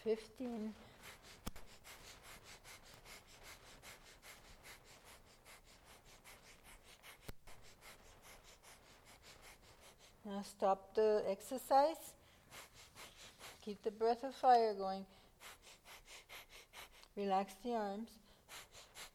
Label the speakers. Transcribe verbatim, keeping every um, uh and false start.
Speaker 1: fifteen. Now stop the exercise. Keep the breath of fire going. Relax the arms.